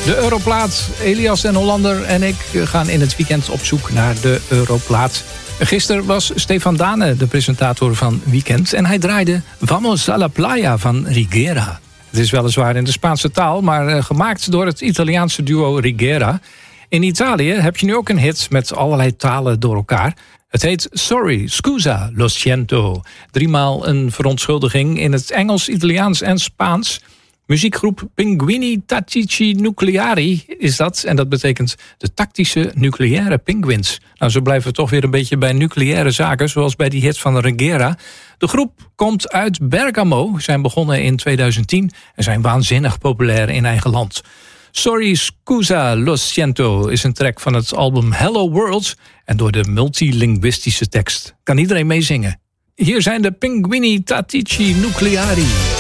De Europlaat. Elias en Hollander en ik gaan in het weekend op zoek naar de Europlaat. Gisteren was Stefan Dane de presentator van Weekend en hij draaide Vamos a la Playa van Rigera. Het is weliswaar in de Spaanse taal, maar gemaakt door het Italiaanse duo Rigera. In Italië heb je nu ook een hit met allerlei talen door elkaar. Het heet Sorry, Scusa, Lo Siento. 3 maal een verontschuldiging in het Engels, Italiaans en Spaans. Muziekgroep Pinguini Tattici Nucleari is dat. En dat betekent de tactische nucleaire pinguïns. Nou, zo blijven we toch weer een beetje bij nucleaire zaken, zoals bij die hit van Rigera. De groep komt uit Bergamo, zijn begonnen in 2010 en zijn waanzinnig populair in eigen land. Sorry, Scusa, Lo Siento is een track van het album Hello World. En door de multilinguïstische tekst kan iedereen meezingen. Hier zijn de Pinguini Tattici Nucleari.